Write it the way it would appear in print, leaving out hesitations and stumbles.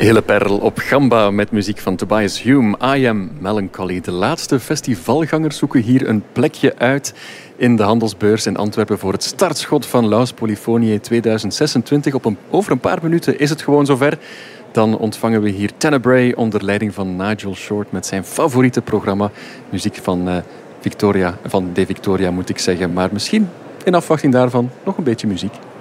Hele perl op gamba met muziek van Tobias Hume. I Am Melancholy. De laatste festivalgangers zoeken hier een plekje uit in de handelsbeurs in Antwerpen voor het startschot van Laus Polyphoniae 2026. Over een paar minuten is het gewoon zover. Dan ontvangen we hier Tenebrae onder leiding van Nigel Short met zijn favoriete programma. Muziek van Victoria, van De Victoria moet ik zeggen. Maar misschien in afwachting daarvan nog een beetje muziek.